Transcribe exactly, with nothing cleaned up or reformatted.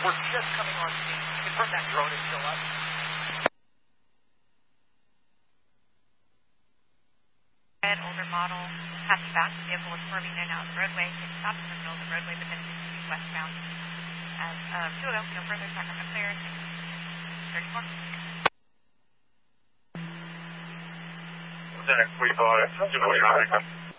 we're just coming on scene. Confirm that drone is still up. An older model passed back. The vehicle was swerving in and out of the roadway. It stopped in the middle of the roadway, but then continued westbound. As uh, two ago, no further. Sacramento clear. thirty-four. Lieutenant, we thought it.